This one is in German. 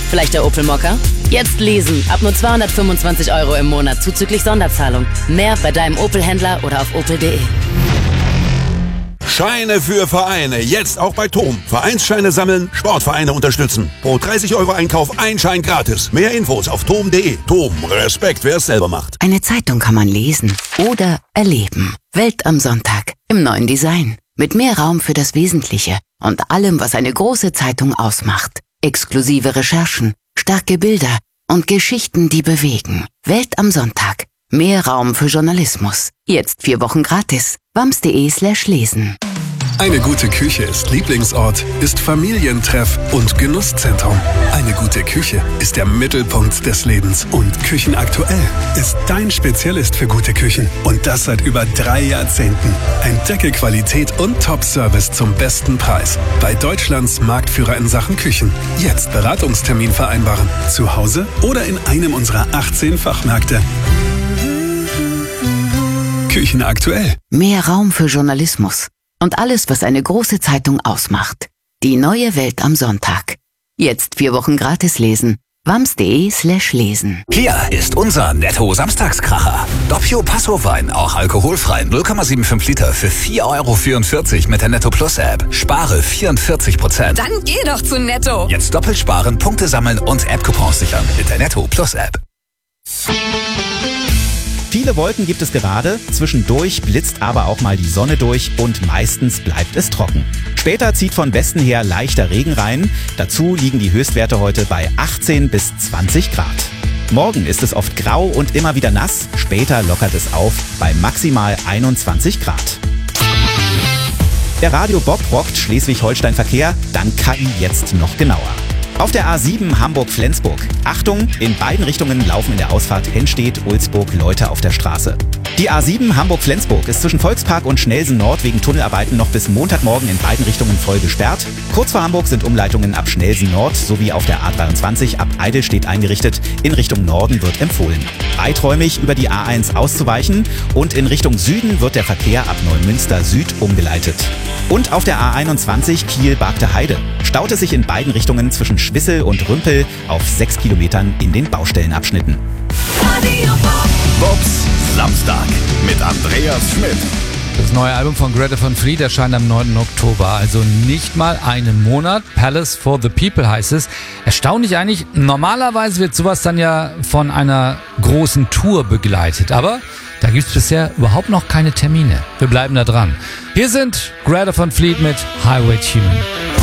Vielleicht der Opel Mokka? Jetzt leasen. Ab nur 225 € im Monat zuzüglich Sonderzahlung. Mehr bei deinem Opel-Händler oder auf opel.de. Scheine für Vereine, jetzt auch bei TOM. Vereinsscheine sammeln, Sportvereine unterstützen. Pro 30 € Einkauf ein Schein gratis. Mehr Infos auf tom.de. TOM, Respekt, wer es selber macht. Eine Zeitung kann man lesen oder erleben. Welt am Sonntag im neuen Design. Mit mehr Raum für das Wesentliche und allem, was eine große Zeitung ausmacht. Exklusive Recherchen, starke Bilder und Geschichten, die bewegen. Welt am Sonntag. Mehr Raum für Journalismus. Jetzt 4 Wochen gratis. wams.de/lesen. Eine gute Küche ist Lieblingsort, ist Familientreff und Genusszentrum. Eine gute Küche ist der Mittelpunkt des Lebens. Und Küchenaktuell ist dein Spezialist für gute Küchen. Und das seit über 3 Jahrzehnten. Entdecke Qualität und Top-Service zum besten Preis. Bei Deutschlands Marktführer in Sachen Küchen. Jetzt Beratungstermin vereinbaren. Zu Hause oder in einem unserer 18 Fachmärkte. Küchenaktuell. Mehr Raum für Journalismus. Und alles, was eine große Zeitung ausmacht. Die neue Welt am Sonntag. Jetzt 4 Wochen gratis lesen. wams.de/lesen. Hier ist unser Netto-Samstagskracher. Doppio Passo-Wein, auch alkoholfrei, 0,75 Liter für 4,44 € mit der Netto Plus App. Spare 44%. Dann geh doch zu Netto. Jetzt doppelt sparen, Punkte sammeln und App-Coupons sichern mit der Netto Plus App. Viele Wolken gibt es gerade, zwischendurch blitzt aber auch mal die Sonne durch und meistens bleibt es trocken. Später zieht von Westen her leichter Regen rein, dazu liegen die Höchstwerte heute bei 18 bis 20 Grad. Morgen ist es oft grau und immer wieder nass, später lockert es auf bei maximal 21 Grad. Der Radio Bob rockt Schleswig-Holstein-Verkehr, dann KI jetzt noch genauer. Auf der A7 Hamburg-Flensburg. Achtung, in beiden Richtungen laufen in der Ausfahrt Henstedt-Ulzburg Leute auf der Straße. Die A7 Hamburg-Flensburg ist zwischen Volkspark und Schnelsen Nord wegen Tunnelarbeiten noch bis Montagmorgen in beiden Richtungen voll gesperrt. Kurz vor Hamburg sind Umleitungen ab Schnelsen Nord sowie auf der A23 ab Eidelstedt eingerichtet. In Richtung Norden wird empfohlen, weiträumig über die A1 auszuweichen und in Richtung Süden wird der Verkehr ab Neumünster Süd umgeleitet. Und auf der A21 Kiel-Bargte Heide staut es sich in beiden Richtungen zwischen Schwissel und Rümpel auf 6 Kilometern in den Baustellenabschnitten. Bobs Samstag mit Andreas Schmidt. Das neue Album von Greta Van Fleet erscheint am 9. Oktober, also nicht mal einen Monat. Palace for the People heißt es. Erstaunlich eigentlich, normalerweise wird sowas dann ja von einer großen Tour begleitet, aber da gibt es bisher überhaupt noch keine Termine. Wir bleiben da dran. Hier sind Greta Van Fleet mit Highway Tune.